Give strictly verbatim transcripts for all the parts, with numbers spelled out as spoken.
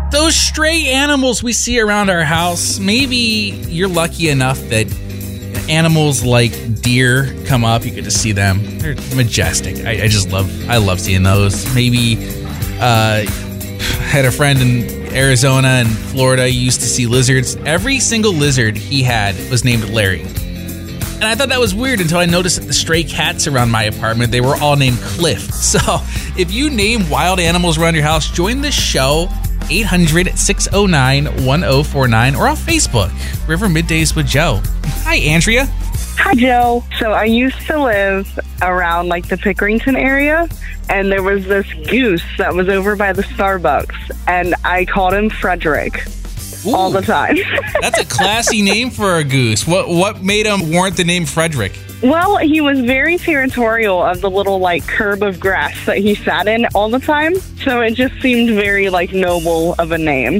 Those stray animals we see around our house, maybe you're lucky enough that animals like deer come up. You get to see them. They're majestic. I, I just love, I love seeing those. Maybe uh, had a friend in Arizona and Florida used to see lizards. Every single lizard he had was named Larry. And I thought that was weird until I noticed that the stray cats around my apartment, they were all named Cliff. So if you name wild animals around your house, join the show, eight hundred, six oh nine, one oh four nine, or on Facebook, River Middays with Joe. Hi, Andrea. Hi, Joe. So I used to live around like the Pickerington area, and there was this goose that was over by the Starbucks, and I called him Frederick. Ooh, all the time. That's a classy name for a goose. What what made him warrant the name Frederick? Well, he was very territorial of the little like curb of grass that he sat in all the time, so it just seemed very like noble of a name.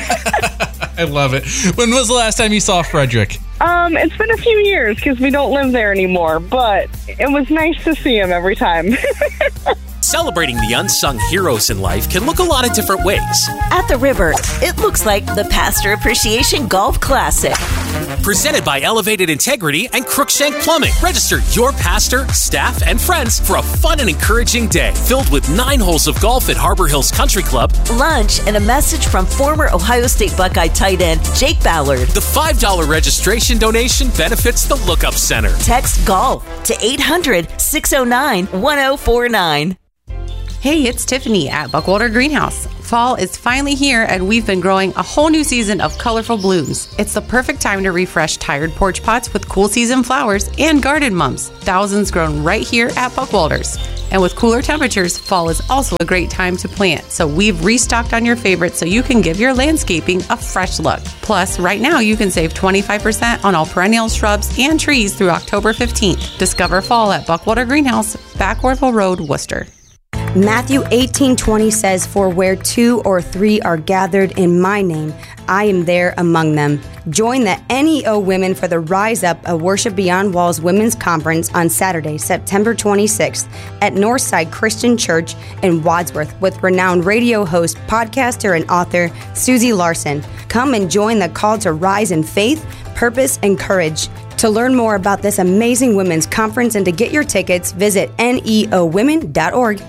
I love it. When was the last time you saw Frederick? Um, it's been a few years because we don't live there anymore, but it was nice to see him every time. Celebrating the unsung heroes in life can look a lot of different ways. At the River, it looks like the Pastor Appreciation Golf Classic. Presented by Elevated Integrity and Crookshank Plumbing. Register your pastor, staff, and friends for a fun and encouraging day filled with nine holes of golf at Harbor Hills Country Club, lunch, and a message from former Ohio State Buckeye tight end Jake Ballard. The five dollars registration donation benefits the Lookup Center. Text GOLF to eight hundred, six oh nine, one oh four nine. Hey, it's Tiffany at Buckwater Greenhouse. Fall is finally here, and we've been growing a whole new season of colorful blooms. It's the perfect time to refresh tired porch pots with cool season flowers and garden mums. Thousands grown right here at Buckwalters. And with cooler temperatures, fall is also a great time to plant. So we've restocked on your favorites so you can give your landscaping a fresh look. Plus, right now you can save twenty-five percent on all perennial shrubs and trees through October fifteenth. Discover fall at Buckwater Greenhouse, Backwardville Road, Worcester. Matthew eighteen twenty says, "For where two or three are gathered in my name, I am there among them." Join the N E O Women for the Rise Up, a Worship Beyond Walls Women's Conference on Saturday, September twenty-sixth at Northside Christian Church in Wadsworth with renowned radio host, podcaster, and author Susie Larson. Come and join the call to rise in faith, purpose, and courage. To learn more about this amazing women's conference and to get your tickets, visit N E O women dot org.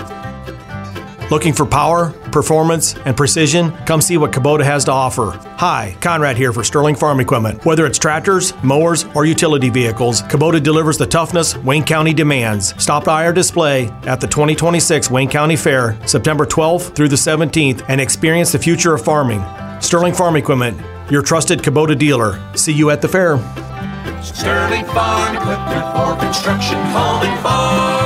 Looking for power, performance, and precision? Come see what Kubota has to offer. Hi, Conrad here for Sterling Farm Equipment. Whether it's tractors, mowers, or utility vehicles, Kubota delivers the toughness Wayne County demands. Stop by our display at the twenty twenty-six Wayne County Fair, September twelfth through the seventeenth, and experience the future of farming. Sterling Farm Equipment, your trusted Kubota dealer. See you at the fair. Sterling Farm Equipment for construction, home, and farm.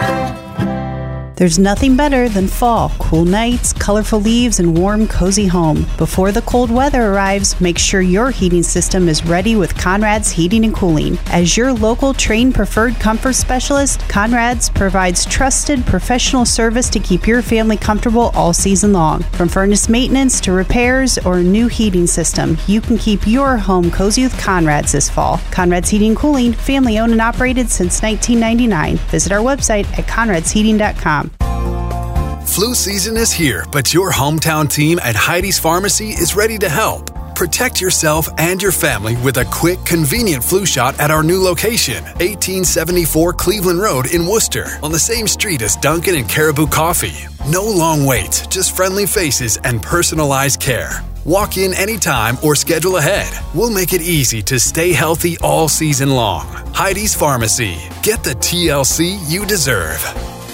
There's nothing better than fall. Cool nights, colorful leaves, and warm, cozy home. Before the cold weather arrives, make sure your heating system is ready with Conrad's Heating and Cooling. As your local trained preferred comfort specialist, Conrad's provides trusted professional service to keep your family comfortable all season long. From furnace maintenance to repairs or a new heating system, you can keep your home cozy with Conrad's this fall. Conrad's Heating and Cooling, family owned and operated since nineteen ninety-nine. Visit our website at conrads heating dot com. Flu season is here, but your hometown team at Heidi's Pharmacy is ready to help. Protect yourself and your family with a quick, convenient flu shot at our new location, eighteen seventy-four Cleveland Road in Worcester, on the same street as Dunkin' and Caribou Coffee. No long waits, just friendly faces and personalized care. Walk in anytime or schedule ahead. We'll make it easy to stay healthy all season long. Heidi's Pharmacy. Get the T L C you deserve.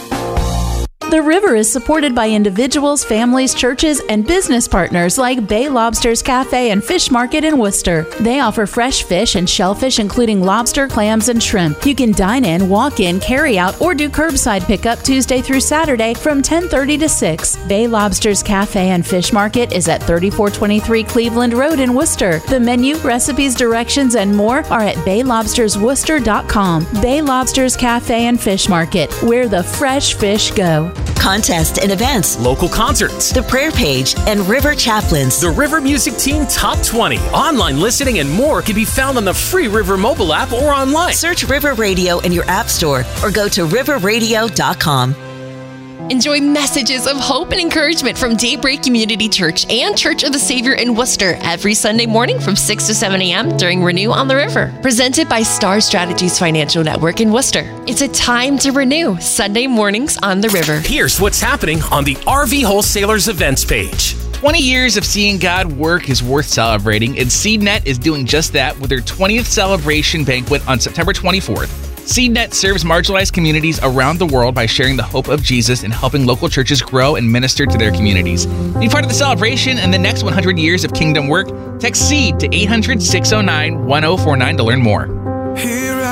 The River is supported by individuals, families, churches, and business partners like Bay Lobsters Cafe and Fish Market in Worcester. They offer fresh fish and shellfish, including lobster, clams, and shrimp. You can dine in, walk in, carry out, or do curbside pickup Tuesday through Saturday from ten thirty to six. Bay Lobsters Cafe and Fish Market is at thirty-four twenty-three Cleveland Road in Worcester. The menu, recipes, directions, and more are at bay lobsters worcester dot com. Bay Lobsters Cafe and Fish Market, where the fresh fish go. Contests and events, local concerts, the prayer page, and River Chaplains. The River Music Team Top twenty. Online listening and more can be found on the free River mobile app or online. Search River Radio in your app store or go to river radio dot com. Enjoy messages of hope and encouragement from Daybreak Community Church and Church of the Savior in Worcester every Sunday morning from six to seven a.m. during Renew on the River. Presented by Star Strategies Financial Network in Worcester. It's a time to renew. Sunday mornings on the River. Here's what's happening on the R V Wholesalers events page. twenty years of seeing God work is worth celebrating, and SeedNet is doing just that with their twentieth celebration banquet on September twenty-fourth. SeedNet serves marginalized communities around the world by sharing the hope of Jesus and helping local churches grow and minister to their communities. Be part of the celebration and the next one hundred years of kingdom work. Text SEED to eight hundred, six oh nine, one oh four nine to learn more.